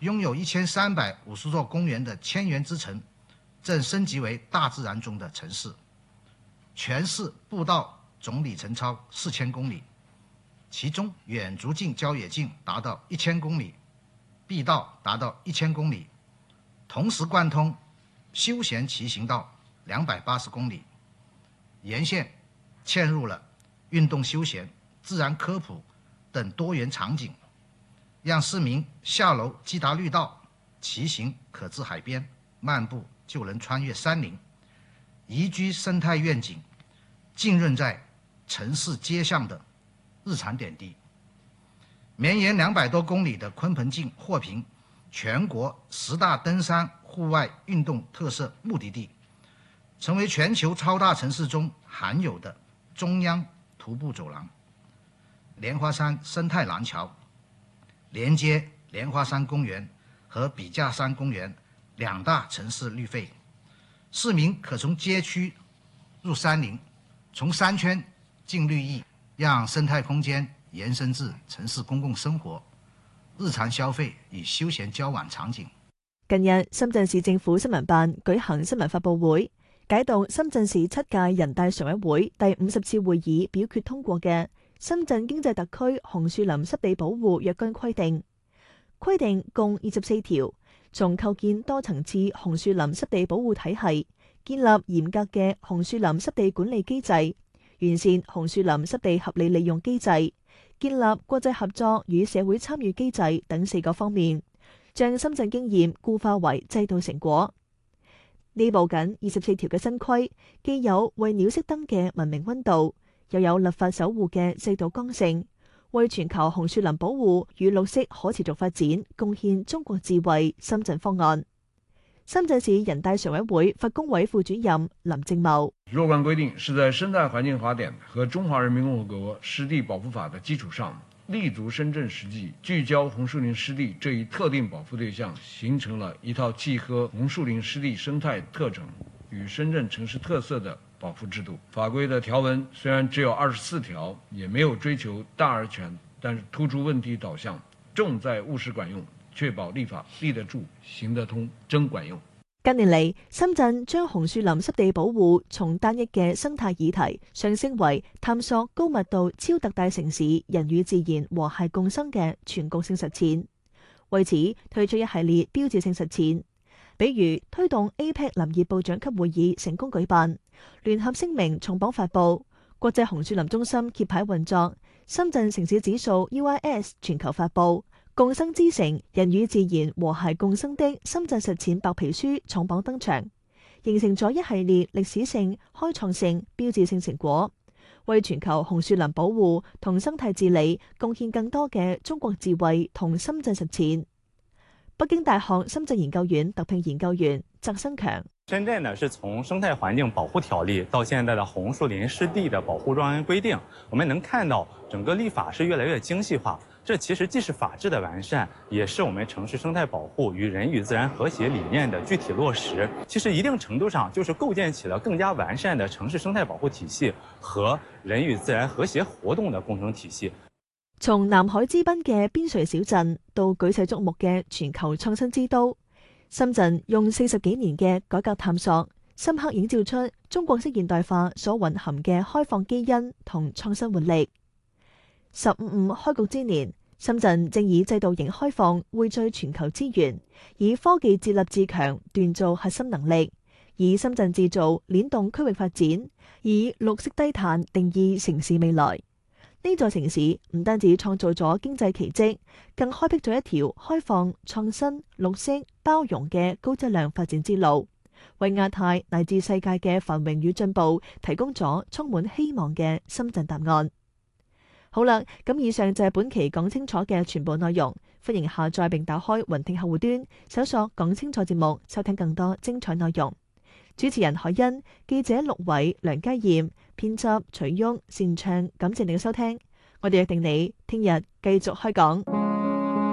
拥有1350座公园的千园之城，正升级为大自然中的城市。全市步道总里程超4000公里，其中远足径、郊野径达到1000公里，臂道达到1000公里，同时贯通休闲骑行道280公里，沿线嵌入了运动休闲、自然科普等多元场景，让市民下楼即达绿道，骑行可至海边，漫步就能穿越山林，宜居生态愿景浸润在城市街巷的日常点滴。绵延200多公里的鲲鹏径获评全国10大登山户外运动特色目的地，成为全球超大城市中罕有的中央徒步走廊。莲花山生态廊桥连接莲花山公园和笔架山公园2大城市绿肺，市民可从街区入山林，从山圈进绿意，让生態空間延伸至城市公共生活、日常消費與休閒交往場景。 近日，深圳市政府新聞辦舉行新聞發佈會，解讀深圳市7屆人大常委會第50次會議表決通過嘅《深圳經濟特區紅樹林濕地保護若干規定》，規定共24條，從構建多層次紅樹林濕地保護體系，建立嚴格嘅紅樹林濕地管理機制，完善紅樹林濕地合理利用機制，建立國際合作與社會參與機制等4個方面，將深圳經驗固化為制度成果。呢部僅24條嘅新規，既有為鳥熄燈嘅文明溫度，又有立法守護嘅制度剛性，為全球紅樹林保護與綠色可持續發展貢獻中國智慧深圳方案。深圳市人大常委會法工委副主任林正茂： 若干規定是在《生態環境法典》和《中華人民共和國濕地保護法》的基礎上，立足深圳實際，聚焦紅樹林濕地這一特定保護對象，形成了一套契合紅樹林濕地生態特徵與深圳城市特色的保護制度。法規的條文雖然只有24條，也沒有追求大而全，但是突出問題導向，重在務實管用，確保立法立得住、行得通、真管用。 近年嚟，深圳將紅樹林濕地保護從單一嘅生態議題上升為探索高密度超特大城市人與自然和諧共生嘅全局性實踐。為此，推出一系列標誌性實踐，比如推動 APEC 林業部長級會議成功舉辦，聯合聲明重磅發布，國際紅樹林中心揭牌運作，深圳城市指數 UIS 全球發布。共生之城，人與自然和諧共生的深圳實踐白皮書重磅登場，形成咗一系列歷史性、開創性、標誌性成果，為全球紅樹林保護同生態治理貢獻更多嘅中國智慧同深圳實踐。北京大學深圳研究院特聘研究員翟生強： 深圳呢是從生態環境保護條例到現在的紅樹林濕地的保護若干規定，我們能看到整個立法是越來越精細化。這其實既是法治的完善，也是我們城市生態保護與人與自然和諧理念的具體落實。其實一定程度上就是構建起了更加完善的城市生態保護體系和人與自然和諧活動的工程體系。 從南海之濱嘅邊陲小鎮到舉世矚目嘅全球創新之都，深圳用40幾年嘅改革探索，深刻映照出中國式現代化所蘊含嘅開放基因同創新活力。15開局之年，深圳正以制度型開放匯聚全球資源，以科技自立自強鍛造核心能力，以深圳製造聯動區域發展，以綠色低碳定義城市未來。呢座城市唔單止創造咗經濟奇蹟，更開闢咗一條開放、創新、綠色、包容嘅高質量發展之路，為亞太乃至世界嘅繁榮與進步提供咗充滿希望嘅深圳答案。好啦，咁以上就係本期講清楚嘅全部內容。歡迎下載並打開雲聽客戶端，搜索講清楚節目，收聽更多精彩內容。主持人海欣，記者陸偉、梁家燕，編輯徐旭、善唱，感謝你嘅收聽。我哋約定你聽日繼續開講。